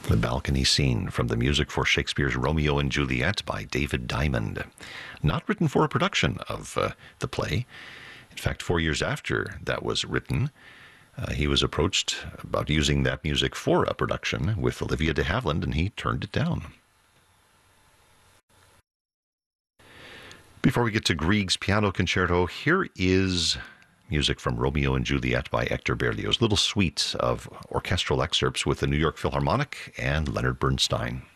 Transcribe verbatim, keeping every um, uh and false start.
The balcony scene from the music for Shakespeare's Romeo and Juliet by David Diamond. Not written for a production of uh, the play. In fact, four years after that was written, uh, he was approached about using that music for a production with Olivia de Havilland, and he turned it down. Before we get to Grieg's Piano Concerto, here is music from Romeo and Juliet by Hector Berlioz. Little suite of orchestral excerpts with the New York Philharmonic and Leonard Bernstein.